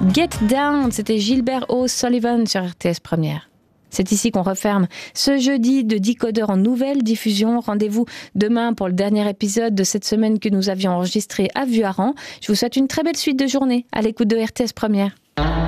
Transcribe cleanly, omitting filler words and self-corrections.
Get Down, c'était Gilbert O'Sullivan sur RTS Première. C'est ici qu'on referme ce jeudi de Décodeur en nouvelle diffusion. Rendez-vous demain pour le dernier épisode de cette semaine que nous avions enregistré à Vuarran. Je vous souhaite une très belle suite de journée à l'écoute de RTS Première.